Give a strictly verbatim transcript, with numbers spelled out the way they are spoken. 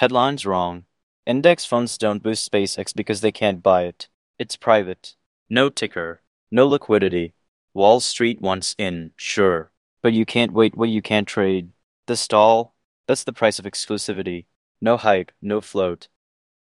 Headline's wrong. Index funds don't boost SpaceX because they can't buy it. It's private. No ticker. No liquidity. Wall Street wants in, sure. But you can't wait what you can't trade. The stall? That's the price of exclusivity. No hype, no float.